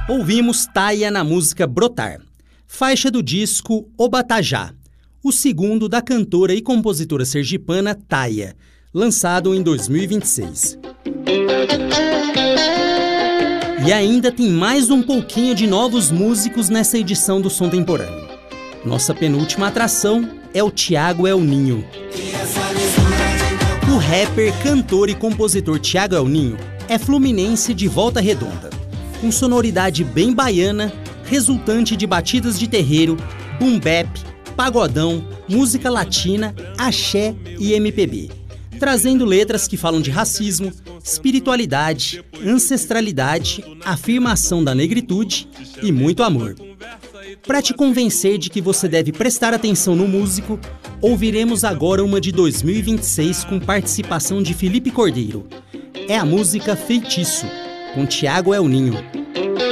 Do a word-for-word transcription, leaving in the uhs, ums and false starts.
Ouvimos Taia na música Brotar, faixa do disco O Batajá, o segundo da cantora e compositora sergipana Taia, lançado em dois mil e vinte e seis. E ainda tem mais um pouquinho de novos músicos nessa edição do Som Temporâneo. Nossa penúltima atração é o Thiago El Ninho. O rapper, cantor e compositor Thiago El Ninho é fluminense de Volta Redonda, com sonoridade bem baiana, resultante de batidas de terreiro, boom bap, pagodão, música latina, axé e M P B, trazendo letras que falam de racismo, espiritualidade, ancestralidade, afirmação da negritude e muito amor. Para te convencer de que você deve prestar atenção no músico, ouviremos agora uma de dois mil e vinte e seis com participação de Felipe Cordeiro. É a música Feitiço, com Thiago El Ninho.